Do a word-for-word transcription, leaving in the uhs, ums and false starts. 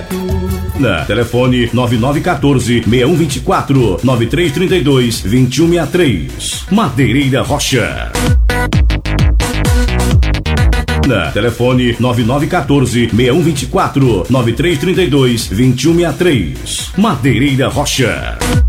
completo. Na telefone nove nove um quatro, seis um dois quatro, nove três três dois, dois um seis três. Madeireira Rocha. Na telefone nove nove um quatro, seis um dois quatro, nove três três dois, dois um seis três. Madeireira Rocha.